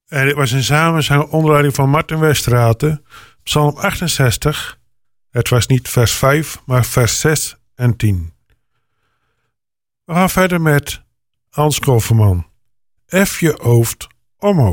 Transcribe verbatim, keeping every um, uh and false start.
En dit was een samenzang onder leiding van Martin Westraten. Psalm achtenzestig. Het was niet vers vijf, maar vers zes en tien. We gaan verder met Hans Kofferman. Ef je hoofd omhoog.